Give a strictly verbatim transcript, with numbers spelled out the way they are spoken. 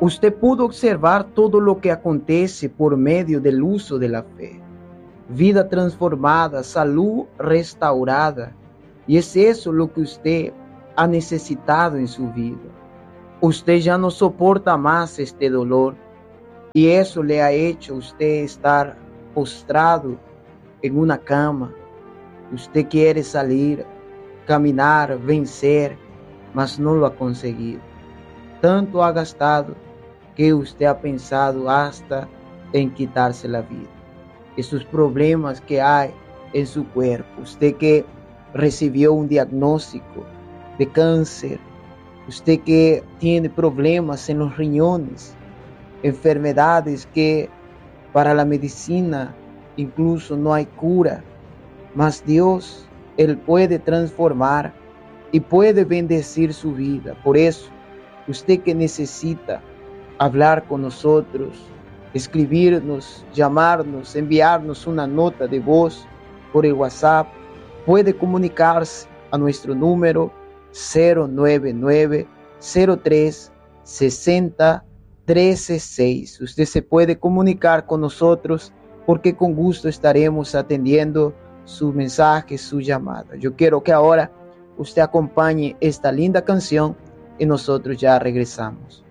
Usted pudo observar todo lo que acontece por medio del uso de la fe. Vida transformada, salud restaurada. Y es eso lo que usted ha necesitado en su vida. Usted ya no soporta más este dolor y eso le ha hecho a usted estar postrado en una cama. Usted quiere salir, caminar, vencer, mas no lo ha conseguido. Tanto ha gastado que usted ha pensado hasta en quitarse la vida. Esos problemas que hay en su cuerpo, usted que recibió un diagnóstico de cáncer, usted que tiene problemas en los riñones, enfermedades que para la medicina incluso no hay cura, mas Dios, Él puede transformar y puede bendecir su vida. Por eso, usted que necesita hablar con nosotros, escribirnos, llamarnos, enviarnos una nota de voz por el WhatsApp, puede comunicarse a nuestro número cero nueve nueve, cero tres, sesenta, trece seis. Usted se puede comunicar con nosotros porque con gusto estaremos atendiendo su mensaje, su llamada. Yo quiero que ahora usted acompañe esta linda canción y nosotros ya regresamos.